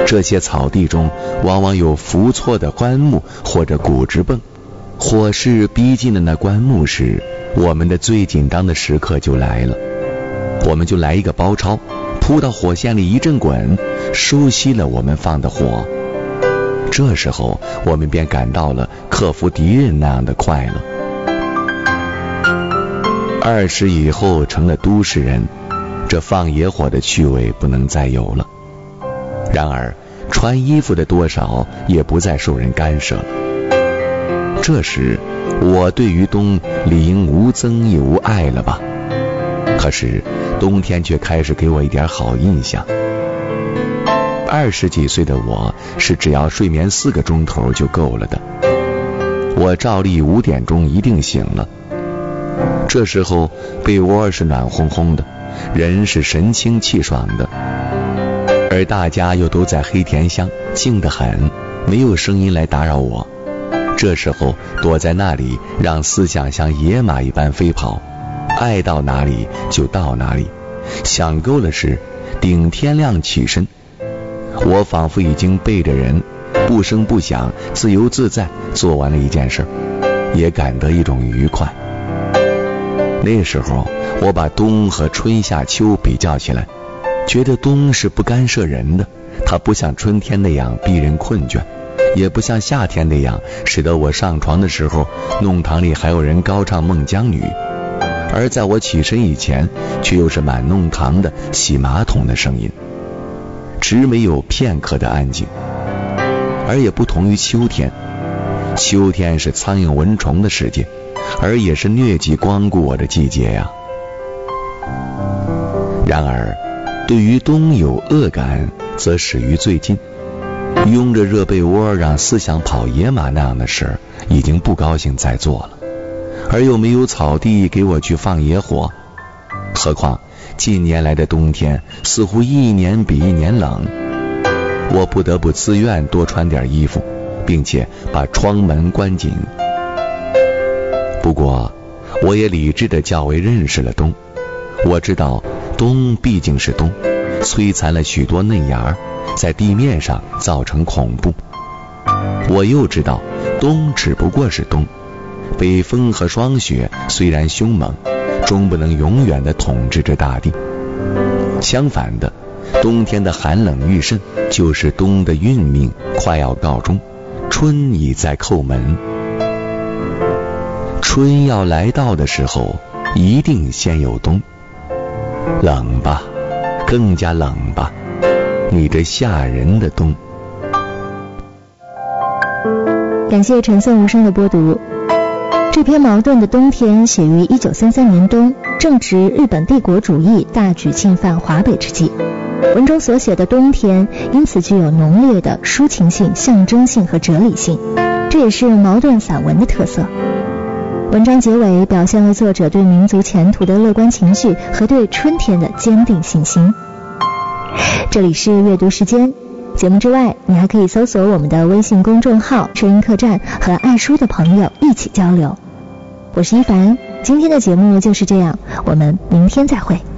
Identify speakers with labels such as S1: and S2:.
S1: 这些草地中往往有伏错的棺木或者骨直泵。火势逼近的那棺木时，我们的最紧张的时刻就来了。我们就来一个包抄，扑到火线里一阵滚，收熄了我们放的火。这时候我们便感到了克服敌人那样的快乐。20以后成了都市人，这放野火的趣味不能再有了。然而穿衣服的多少也不再受人干涉了。这时我对于冬理应无憎亦无爱了吧？可是冬天却开始给我一点好印象。20几岁的我是只要睡眠4个钟头就够了的。我照例5点钟一定醒了。这时候被窝是暖烘烘的，人是神清气爽的，而大家又都在黑田乡，静得很，没有声音来打扰我。这时候躲在那里，让思想像野马一般飞跑，爱到哪里就到哪里，想够了时顶天亮起身。我仿佛已经背着人，不声不响，自由自在做完了一件事，也感得一种愉快。那时候我把冬和春夏秋比较起来，觉得冬是不干涉人的，它不像春天那样逼人困倦，也不像夏天那样使得我上床的时候弄堂里还有人高唱孟姜女，而在我起身以前却又是满弄堂的洗马桶的声音，只没有片刻的安静。而也不同于秋天，秋天是苍蝇蚊虫的世界，而也是疟疾光顾我的季节呀。然而对于冬有恶感，则始于最近。拥着热被窝让思想跑野马那样的事已经不高兴再做了，而又没有草地给我去放野火。何况近年来的冬天似乎一年比一年冷，我不得不自愿多穿点衣服，并且把窗门关紧。不过我也理智地较为认识了冬，我知道冬毕竟是冬，摧残了许多嫩芽，在地面上造成恐怖。我又知道冬只不过是冬，北风和霜雪虽然凶猛，终不能永远地统治着大地。相反的，冬天的寒冷愈甚，就是冬的运命快要告终，春已在叩门。春要来到的时候，一定先有冬。冷吧，更加冷吧，你这吓人的冬。
S2: 感谢陈颂无声的播读。这篇矛盾的冬天写于1933年冬，正值日本帝国主义大举侵犯华北之际。文中所写的冬天因此具有浓烈的抒情性、象征性和哲理性，这也是矛盾散文的特色。文章结尾表现了作者对民族前途的乐观情绪和对春天的坚定信心。这里是阅读时间，节目之外你还可以搜索我们的微信公众号声音客栈，和爱书的朋友一起交流。我是一凡，今天的节目就是这样，我们明天再会。